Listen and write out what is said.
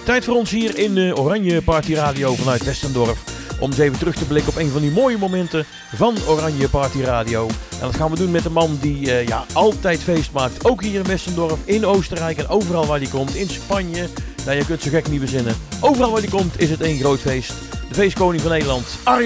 Tijd voor ons hier in Oranje Party Radio vanuit Westendorf. Om eens even terug te blikken op een van die mooie momenten van Oranje Party Radio. En dat gaan we doen met een man die altijd feest maakt. Ook hier in Westendorf, in Oostenrijk en overal waar hij komt. In Spanje, nou je kunt zo gek niet bezinnen. Overal waar hij komt is het één groot feest. De feestkoning van Nederland, Arjan